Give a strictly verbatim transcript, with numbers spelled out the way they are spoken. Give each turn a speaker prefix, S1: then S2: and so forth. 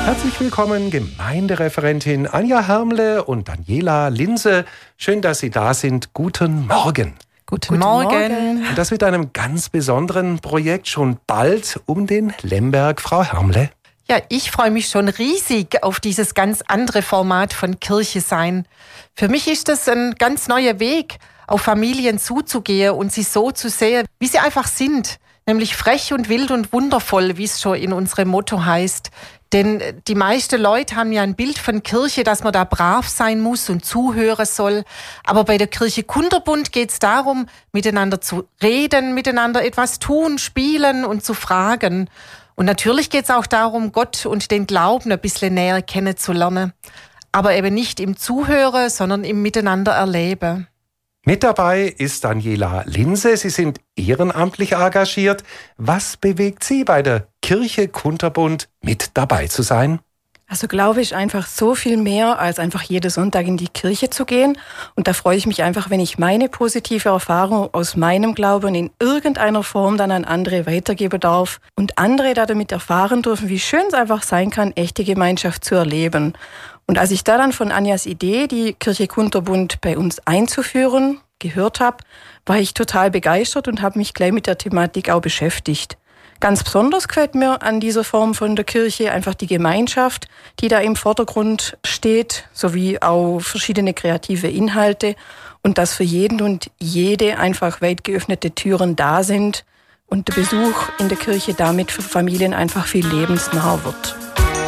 S1: Herzlich willkommen, Gemeindereferentin Anja Hermle und Daniela Linse. Schön, dass Sie da sind. Guten Morgen.
S2: Guten,
S3: Guten
S2: Morgen.
S3: Morgen.
S1: Und das mit einem ganz besonderen Projekt schon bald um den Lemberg. Frau Hermle.
S2: Ja, ich freue mich schon riesig auf dieses ganz andere Format von Kirche sein. Für mich ist das ein ganz neuer Weg, auf Familien zuzugehen und sie so zu sehen, wie sie einfach sind. Nämlich frech und wild und wundervoll, wie es schon in unserem Motto heißt. Denn die meisten Leute haben ja ein Bild von Kirche, dass man da brav sein muss und zuhören soll. Aber bei der Kirche Kunterbund geht es darum, miteinander zu reden, miteinander etwas tun, spielen und zu fragen. Und natürlich geht es auch darum, Gott und den Glauben ein bisschen näher kennenzulernen. Aber eben nicht im Zuhören, sondern im Miteinander erleben.
S1: Mit dabei ist Daniela Linse. Sie sind ehrenamtlich engagiert. Was bewegt Sie, bei der Kirche Kunterbund mit dabei zu sein?
S3: Also glaube ich einfach so viel mehr, als einfach jeden Sonntag in die Kirche zu gehen. Und da freue ich mich einfach, wenn ich meine positive Erfahrung aus meinem Glauben in irgendeiner Form dann an andere weitergeben darf und andere damit erfahren dürfen, wie schön es einfach sein kann, echte Gemeinschaft zu erleben. Und als ich da dann von Anjas Idee, die Kirche Kunterbund bei uns einzuführen, gehört habe, war ich total begeistert und habe mich gleich mit der Thematik auch beschäftigt. Ganz besonders gefällt mir an dieser Form von der Kirche einfach die Gemeinschaft, die da im Vordergrund steht, sowie auch verschiedene kreative Inhalte und dass für jeden und jede einfach weit geöffnete Türen da sind und der Besuch in der Kirche damit für Familien einfach viel lebensnaher wird.